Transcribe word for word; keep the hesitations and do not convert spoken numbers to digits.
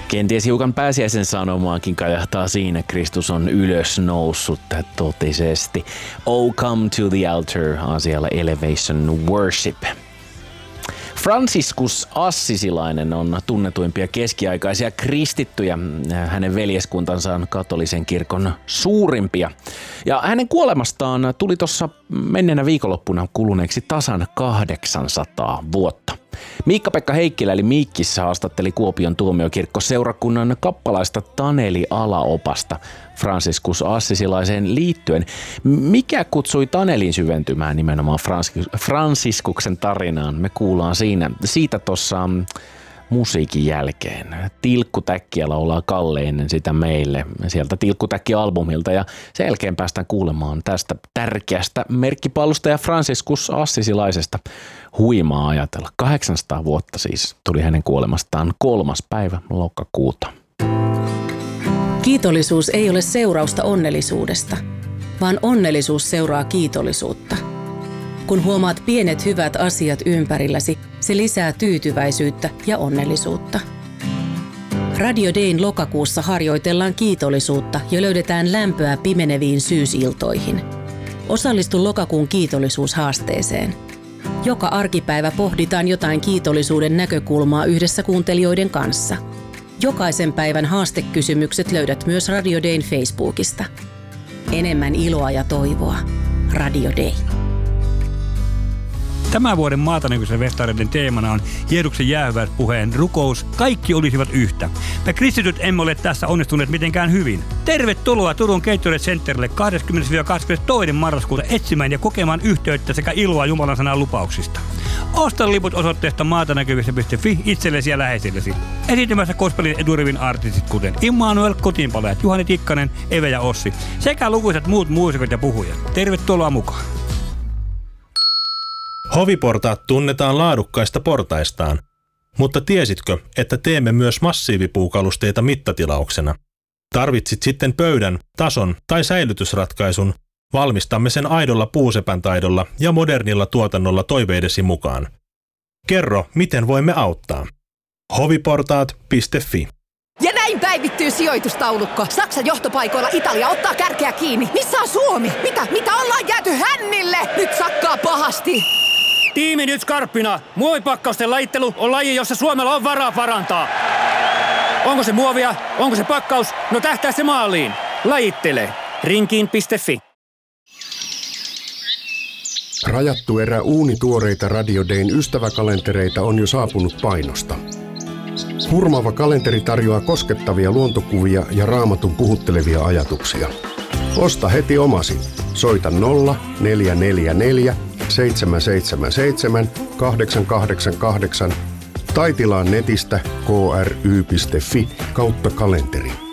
Kenties hiukan pääsiäisen sanomaankin kajahtaa siinä, Kristus on ylös noussut totisesti. Oh, come to the altar, asialla Elevation Worship. Franciscus Assisilainen on tunnetuimpia keskiaikaisia kristittyjä. Hänen veljeskuntansa on katolisen kirkon suurimpia. Ja hänen kuolemastaan tuli tuossa menneenä viikonloppuna kuluneeksi tasan kahdeksansataa vuotta. Miikka-Pekka Heikkilä eli Miikkissä haastatteli Kuopion tuomiokirkkoseurakunnan kappalaista Taneli Alaopasta Franciscus Assisilaiseen liittyen. Mikä kutsui Tanelin syventymään nimenomaan Fransiskuksen tarinaan? Me kuullaan siinä, siitä tuossa musiikin jälkeen. Tilkkutäkkiä laulaa Kalle ennen sitä meille sieltä Tilkkutäkki-albumilta ja sen jälkeen päästään kuulemaan tästä tärkeästä merkkipaalusta ja Franciscus Assisilaisesta. Huimaa ajatella. kahdeksansataa vuotta siis tuli hänen kuolemastaan kolmas päivä lokakuuta. Kiitollisuus ei ole seurausta onnellisuudesta, vaan onnellisuus seuraa kiitollisuutta. Kun huomaat pienet hyvät asiat ympärilläsi, se lisää tyytyväisyyttä ja onnellisuutta. Radio Dayn lokakuussa harjoitellaan kiitollisuutta ja löydetään lämpöä pimeneviin syysiltoihin. Osallistu lokakuun kiitollisuushaasteeseen. Joka arkipäivä pohditaan jotain kiitollisuuden näkökulmaa yhdessä kuuntelijoiden kanssa. Jokaisen päivän haastekysymykset löydät myös Radio Dayn Facebookista. Enemmän iloa ja toivoa. Radio Day. Tämän vuoden Maatanäkyisen festareiden teemana on Jeesuksen jäähyväispuheen rukous. Kaikki olisivat yhtä. Me kristityt emme ole tässä onnistuneet mitenkään hyvin. Tervetuloa Turun Gatorade Centerille kahdeskymmenes kahdeskymmenestoinen marraskuuta etsimään ja kokemaan yhteyttä sekä iloa Jumalan sanan lupauksista. Osta liput osoitteesta maatanäkyvissä piste fi itsellesi ja läheisillesi. Esiintymässä gospelin edurivin artistit kuten Immanuel, Kotiinpalajat, Juhani Tikkanen, Eve ja Ossi sekä lukuisat muut muusikot ja puhujat. Tervetuloa mukaan! Hoviportaat tunnetaan laadukkaista portaistaan, mutta tiesitkö, että teemme myös massiivipuukalusteita mittatilauksena? Tarvitsit sitten pöydän, tason tai säilytysratkaisun, valmistamme sen aidolla puusepän taidolla ja modernilla tuotannolla toiveidesi mukaan. Kerro, miten voimme auttaa. hoviportaat piste fi. Ja näin päivittyy sijoitustaulukko. Saksan johtopaikoilla Italia ottaa kärkeä kiinni. Missä on Suomi? Mitä? Mitä ollaan jääty hännille? Nyt sakkaa pahasti. Tiimi nyt skarppina. Muovipakkausten lajittelu on laji, jossa Suomella on varaa parantaa. Onko se muovia? Onko se pakkaus? No tähtää se maaliin. Lajittele. rinkiin piste fi. Rajattu erä uunituoreita Radio Dayn ystäväkalentereita on jo saapunut painosta. Hurmaava kalenteri tarjoaa koskettavia luontokuvia ja Raamatun puhuttelevia ajatuksia. Osta heti omasi. Soita nolla neljä neljä neljä seitsemän seitsemän seitsemän kahdeksan kahdeksan kahdeksan tai tilaa netistä k r y piste fi kautta kalenteri.